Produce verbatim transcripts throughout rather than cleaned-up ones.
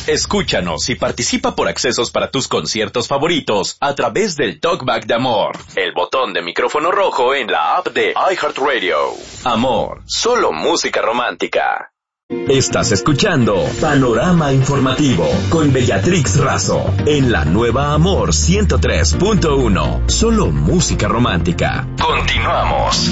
Escúchanos y participa por accesos para tus conciertos favoritos a través del Talkback de Amor, el botón de micrófono rojo en la app de iHeartRadio. Amor, solo música romántica. Estás escuchando Panorama Informativo con Bellatrix Razo en la nueva Amor ciento tres punto uno. Solo música romántica. Continuamos.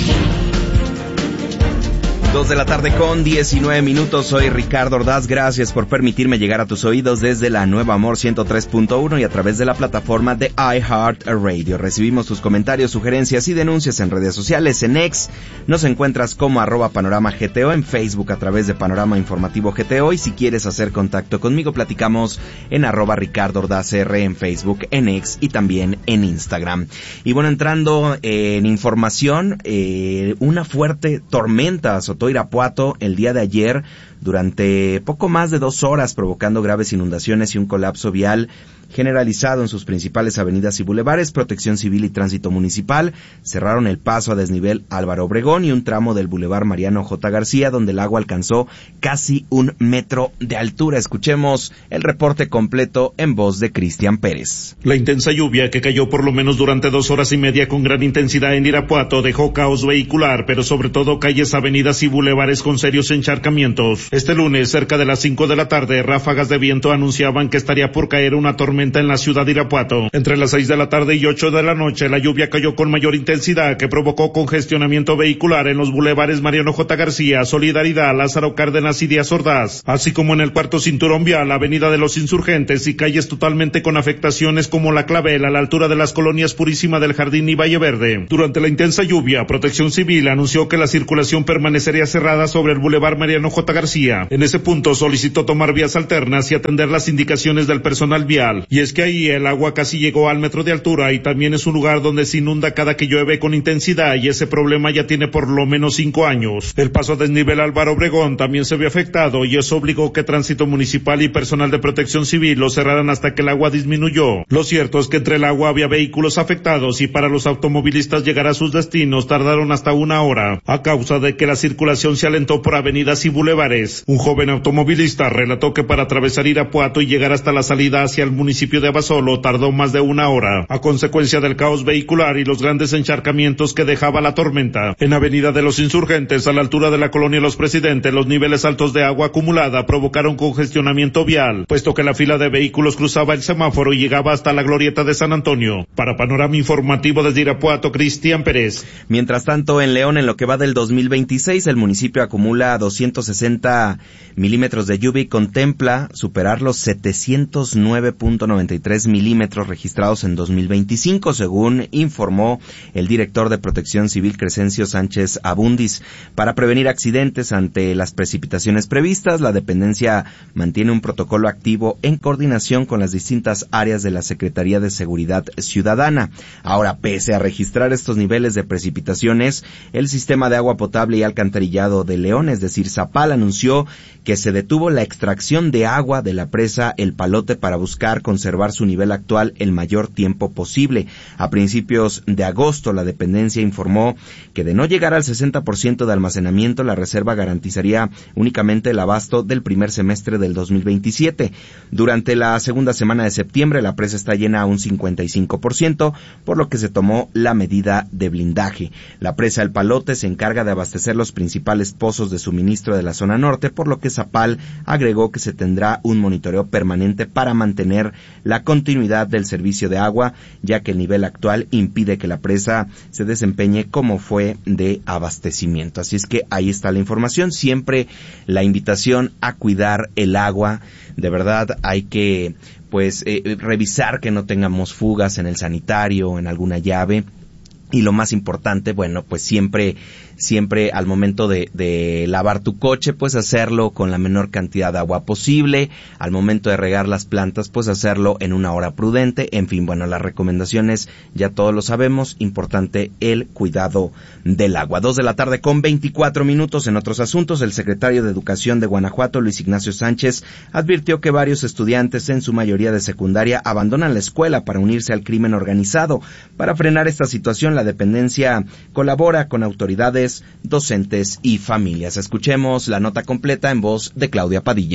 Dos de la tarde con diecinueve minutos. Soy Ricardo Ordaz. Gracias por permitirme llegar a tus oídos desde la nueva Amor ciento tres punto uno y a través de la plataforma de iHeartRadio. Recibimos tus comentarios, sugerencias y denuncias en redes sociales. En X nos encuentras como arroba Panorama G T O, en Facebook a través de Panorama Informativo G T O, y si quieres hacer contacto conmigo, platicamos en arroba Ricardo Ordaz R en Facebook, en X y también en Instagram. Y bueno, entrando en información, eh, una fuerte tormenta azotó Irapuato el día de ayer durante poco más de dos horas, provocando graves inundaciones y un colapso vial generalizado en sus principales avenidas y bulevares. Protección Civil y Tránsito Municipal cerraron el paso a desnivel Álvaro Obregón y un tramo del bulevar Mariano J. García, donde el agua alcanzó casi un metro de altura. Escuchemos el reporte completo en voz de Cristian Pérez. La intensa lluvia que cayó por lo menos durante dos horas y media con gran intensidad en Irapuato dejó caos vehicular, pero sobre todo calles, avenidas y bulevares con serios encharcamientos. Este lunes, cerca de las cinco de la tarde, ráfagas de viento anunciaban que estaría por caer una tormenta en la ciudad de Irapuato. Entre las seis de la tarde y ocho de la noche, la lluvia cayó con mayor intensidad, que provocó congestionamiento vehicular en los bulevares Mariano J. García, Solidaridad, Lázaro Cárdenas y Díaz Ordaz, así como en el cuarto cinturón vial, Avenida de los Insurgentes y calles totalmente con afectaciones como La Clavel, a la altura de las colonias Purísima del Jardín y Valle Verde. Durante la intensa lluvia, Protección Civil anunció que la circulación permanecería cerrada sobre el bulevar Mariano J. García. En ese punto solicitó tomar vías alternas y atender las indicaciones del personal vial. Y es que ahí el agua casi llegó al metro de altura y también es un lugar donde se inunda cada que llueve con intensidad, y ese problema ya tiene por lo menos cinco años. El paso a desnivel Álvaro Obregón también se vio afectado y eso obligó que Tránsito Municipal y personal de Protección Civil lo cerraran hasta que el agua disminuyó. Lo cierto es que entre el agua había vehículos afectados y para los automovilistas llegar a sus destinos tardaron hasta una hora, a causa de que la circulación se alentó por avenidas y bulevares. Un joven automovilista relató que para atravesar Irapuato y llegar hasta la salida hacia el municipio de Abasolo tardó más de una hora, a consecuencia del caos vehicular y los grandes encharcamientos que dejaba la tormenta. En Avenida de los Insurgentes, a la altura de la colonia Los Presidentes, los niveles altos de agua acumulada provocaron congestionamiento vial, puesto que la fila de vehículos cruzaba el semáforo y llegaba hasta la glorieta de San Antonio. Para Panorama Informativo desde Irapuato, Cristian Pérez. Mientras tanto, en León, en lo que va del dos mil veintiséis, el municipio acumula doscientos sesenta milímetros de lluvia y contempla superar los setecientos nueve punto noventa y tres milímetros registrados en dos mil veinticinco, según informó el director de Protección Civil, Crescencio Sánchez Abundis. Para prevenir accidentes ante las precipitaciones previstas, la dependencia mantiene un protocolo activo en coordinación con las distintas áreas de la Secretaría de Seguridad Ciudadana. Ahora, pese a registrar estos niveles de precipitaciones, el sistema de agua potable y alcantarillado de León, es decir, Zapal, anunció que se detuvo la extracción de agua de la presa El Palote para buscar conservar su nivel actual el mayor tiempo posible. A principios de agosto, la dependencia informó que de no llegar al sesenta por ciento de almacenamiento, la reserva garantizaría únicamente el abasto del primer semestre del dos mil veintisiete. Durante la segunda semana de septiembre, la presa está llena a un cincuenta y cinco por ciento, por lo que se tomó la medida de blindaje. La presa El Palote se encarga de abastecer los principales pozos de suministro de la zona norte, por lo que Zapal agregó que se tendrá un monitoreo permanente para mantener la continuidad del servicio de agua, ya que el nivel actual impide que la presa se desempeñe como fue de abastecimiento. Así es que ahí está la información. Siempre la invitación a cuidar el agua. De verdad hay que pues eh, revisar que no tengamos fugas en el sanitario, en alguna llave. Y lo más importante, bueno, pues siempre, siempre al momento de, de lavar tu coche, pues hacerlo con la menor cantidad de agua posible. Al momento de regar las plantas, pues hacerlo en una hora prudente. En fin, bueno, las recomendaciones ya todos lo sabemos. Importante el cuidado del agua. Dos de la tarde con veinticuatro minutos. En otros asuntos, el secretario de Educación de Guanajuato, Luis Ignacio Sánchez, advirtió que varios estudiantes, en su mayoría de secundaria, abandonan la escuela para unirse al crimen organizado. Para frenar esta situación, la dependencia colabora con autoridades, docentes y familias. Escuchemos la nota completa en voz de Claudia Padilla.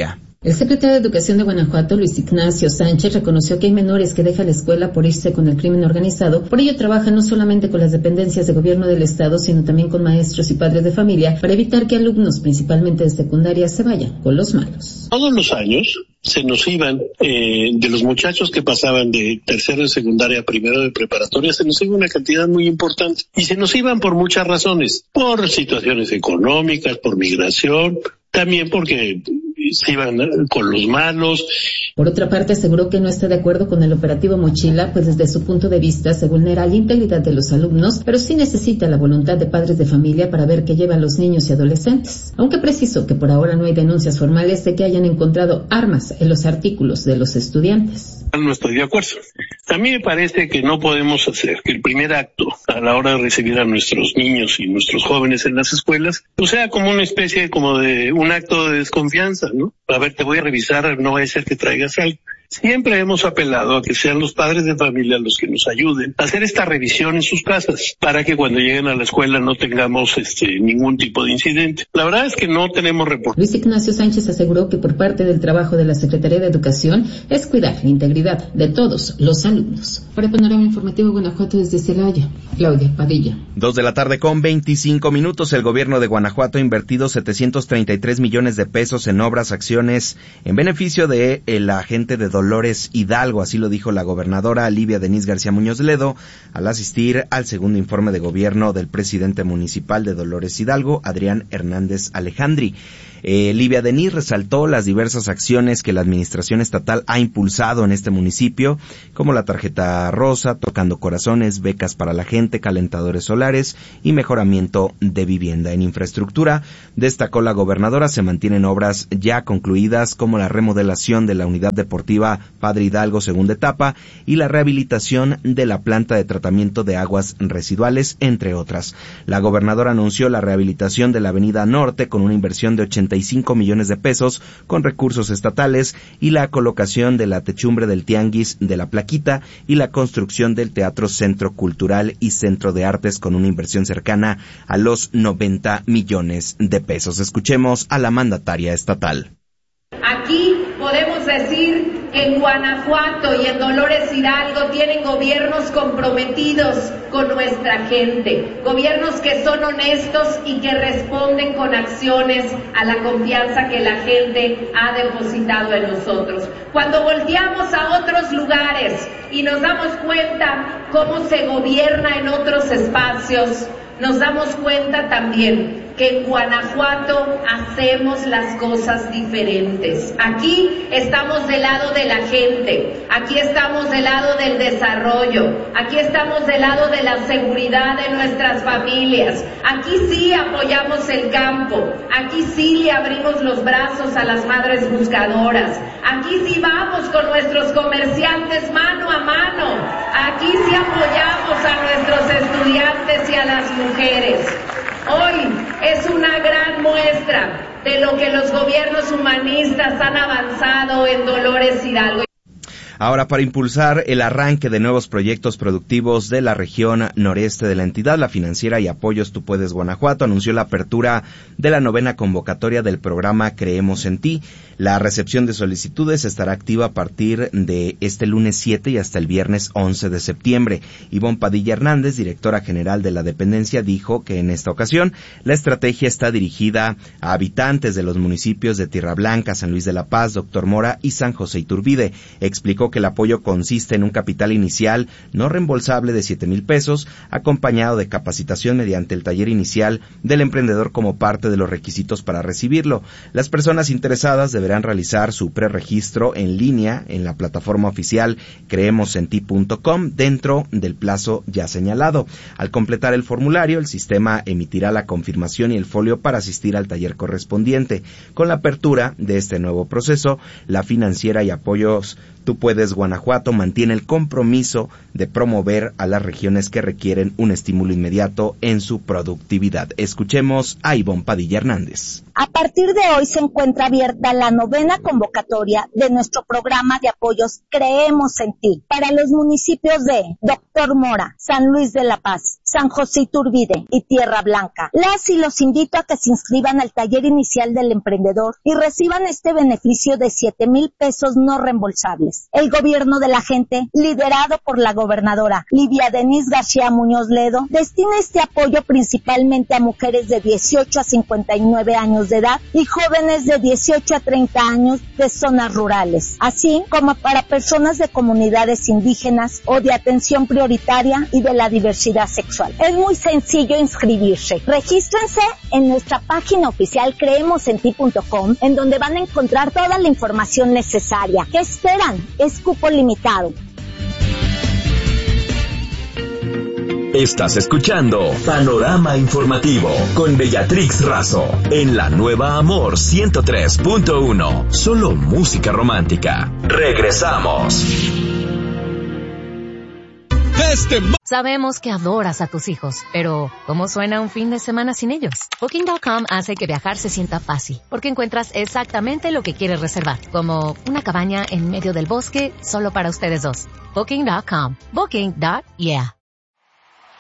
El secretario de Educación de Guanajuato, Luis Ignacio Sánchez, reconoció que hay menores que dejan la escuela por irse con el crimen organizado. Por ello trabaja no solamente con las dependencias de gobierno del estado, sino también con maestros y padres de familia para evitar que alumnos, principalmente de secundaria, se vayan con los malos. Todos los años se nos iban, eh, de los muchachos que pasaban de tercero de secundaria a primero de preparatoria, se nos iba una cantidad muy importante. Y se nos iban por muchas razones, por situaciones económicas, por migración, también porque se iban con los malos. Por otra parte, aseguró que no está de acuerdo con el operativo Mochila, pues desde su punto de vista se vulnera la integridad de los alumnos, pero sí necesita la voluntad de padres de familia para ver qué llevan los niños y adolescentes. Aunque precisó que por ahora no hay denuncias formales de que hayan encontrado armas en los artículos de los estudiantes. No estoy de acuerdo. A mí me parece que no podemos hacer que el primer acto a la hora de recibir a nuestros niños y nuestros jóvenes en las escuelas pues sea como una especie como de un acto de desconfianza, ¿no? A ver, te voy a revisar, no vaya a ser que traigas algo. Siempre hemos apelado a que sean los padres de familia los que nos ayuden a hacer esta revisión en sus casas para que cuando lleguen a la escuela no tengamos este ningún tipo de incidente. La verdad es que no tenemos reporte. Luis Ignacio Sánchez aseguró que por parte del trabajo de la Secretaría de Educación es cuidar la integridad de todos los alumnos. Para el Panorama Informativo Guanajuato desde Celaya, Claudia Padilla. Dos de la tarde con veinticinco minutos. El gobierno de Guanajuato ha invertido setecientos treinta y tres millones de pesos en obras, acciones en beneficio de la gente de Dolores Hidalgo, así lo dijo la gobernadora Livia Denís García Muñoz Ledo al asistir al segundo informe de gobierno del presidente municipal de Dolores Hidalgo, Adrián Hernández Alejandri. Eh, Livia Denís resaltó las diversas acciones que la administración estatal ha impulsado en este municipio, como la tarjeta rosa, Tocando Corazones, becas para la gente, calentadores solares y mejoramiento de vivienda. En infraestructura, destacó la gobernadora, se mantienen obras ya concluidas como la remodelación de la unidad deportiva Padre Hidalgo segunda etapa y la rehabilitación de la planta de tratamiento de aguas residuales, entre otras. La gobernadora anunció la rehabilitación de la avenida Norte con una inversión de ochenta y cinco millones de pesos con recursos estatales y la colocación de la techumbre del Tianguis de la Plaquita y la construcción del Teatro Centro Cultural y Centro de Artes con una inversión cercana a los noventa millones de pesos. Escuchemos a la mandataria estatal. Aquí podemos decir que en Guanajuato y en Dolores Hidalgo tienen gobiernos comprometidos con nuestra gente, gobiernos que son honestos y que responden con acciones a la confianza que la gente ha depositado en nosotros. Cuando volteamos a otros lugares y nos damos cuenta cómo se gobierna en otros espacios, nos damos cuenta también que en Guanajuato hacemos las cosas diferentes. Aquí estamos del lado de la gente, aquí estamos del lado del desarrollo, aquí estamos del lado de la seguridad de nuestras familias, aquí sí apoyamos el campo, aquí sí le abrimos los brazos a las madres buscadoras, aquí sí vamos con nuestros comerciantes mano a mano, aquí sí apoyamos a nuestros estudiantes y a las mujeres. Hoy es una gran muestra de lo que los gobiernos humanistas han avanzado en Dolores Hidalgo. Ahora, para impulsar el arranque de nuevos proyectos productivos de la región noreste de la entidad, la financiera y apoyos Tú Puedes Guanajuato anunció la apertura de la novena convocatoria del programa Creemos en Ti. La recepción de solicitudes estará activa a partir de este lunes siete y hasta el viernes once de septiembre. Ivonne Padilla Hernández, directora general de la dependencia, dijo que en esta ocasión la estrategia está dirigida a habitantes de los municipios de Tierra Blanca, San Luis de la Paz, Doctor Mora y San José Iturbide. Explicó que el apoyo consiste en un capital inicial no reembolsable de siete mil pesos, acompañado de capacitación mediante el taller inicial del emprendedor como parte de los requisitos para recibirlo. Las personas interesadas deberán realizar su preregistro en línea en la plataforma oficial creemos en ti punto com dentro del plazo ya señalado. Al completar el formulario, el sistema emitirá la confirmación y el folio para asistir al taller correspondiente. Con la apertura de este nuevo proceso, la financiera y apoyos Tú Puedes Puedes Guanajuato mantiene el compromiso de promover a las regiones que requieren un estímulo inmediato en su productividad. Escuchemos a Ivonne Padilla Hernández. A partir de hoy se encuentra abierta la novena convocatoria de nuestro programa de apoyos Creemos en Ti para los municipios de Doctor Mora, San Luis de la Paz, San José Iturbide y Tierra Blanca. Las y los invito a que se inscriban al taller inicial del emprendedor y reciban este beneficio de siete mil pesos no reembolsables. El gobierno de la gente, liderado por la gobernadora Livia Denise García Muñoz Ledo, destina este apoyo principalmente a mujeres de dieciocho a cincuenta y nueve años de edad y jóvenes de dieciocho a treinta años de zonas rurales, así como para personas de comunidades indígenas o de atención prioritaria y de la diversidad sexual. Es muy sencillo inscribirse. Regístrense en nuestra página oficial creemos en ti punto com, en donde van a encontrar toda la información necesaria. ¿Qué esperan? Es cupo limitado. Estás escuchando Panorama Informativo con Beatrix Razo en la nueva Amor ciento tres punto uno. Solo música romántica. Regresamos. Este... Sabemos que adoras a tus hijos, pero ¿cómo suena un fin de semana sin ellos? Booking punto com hace que viajar se sienta fácil, porque encuentras exactamente lo que quieres reservar, como una cabaña en medio del bosque solo para ustedes dos. Booking punto com. Booking. Yeah.